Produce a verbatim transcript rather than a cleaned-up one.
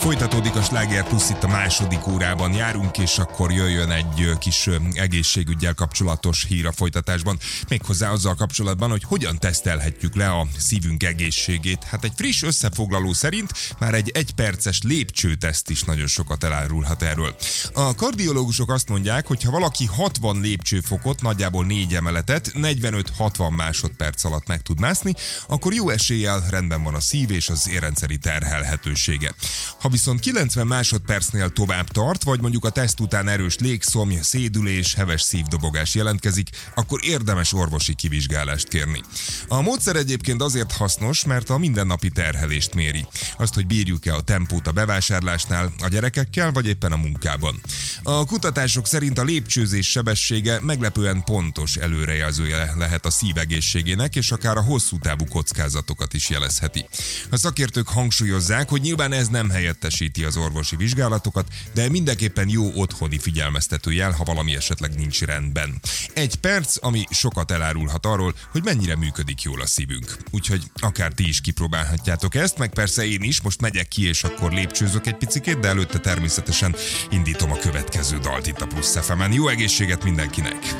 Folytatódik a Sláger Plusz, itt a második órában járunk, és akkor jöjjön egy kis egészségüggyel kapcsolatos hír a folytatásban. Méghozzá azzal kapcsolatban, hogy hogyan tesztelhetjük le a szívünk egészségét. Hát egy friss összefoglaló szerint már egy egyperces lépcsőteszt is nagyon sokat elárulhat erről. A kardiológusok azt mondják, hogy ha valaki hatvan lépcsőfokot, nagyjából négy emeletet, negyvenöt-hatvan másodperc alatt meg tud mászni, akkor jó eséllyel rendben van a szív és az érrendszeri terhelhetősége. Ha viszont kilencven másodpercnél tovább tart, vagy mondjuk a teszt után erős légszomj, szédülés, heves szívdobogás jelentkezik, akkor érdemes orvosi kivizsgálást kérni. A módszer egyébként azért hasznos, mert a mindennapi terhelést méri. Azt, hogy bírjuk-e a tempót a bevásárlásnál, a gyerekekkel, vagy éppen a munkában. A kutatások szerint a lépcsőzés sebessége meglepően pontos előrejelzője lehet a szív egészségének, és akár a hosszú távú kockázatokat is jelezheti. A szakértők hangsúlyozzák, hogy nyilván ez nem helyettesíti az orvosi vizsgálatokat, de mindenképpen jó otthoni figyelmeztető jel, ha valami esetleg nincs rendben. Egy perc, ami sokat elárulhat arról, hogy mennyire működik jól a szívünk. Úgyhogy akár ti is kipróbálhatjátok ezt, meg persze én is, most megyek ki, és akkor lépcsőzök egy picikét, de előtte természetesen indítom a következő dalt itt a Plusz ef emen. Jó egészséget mindenkinek!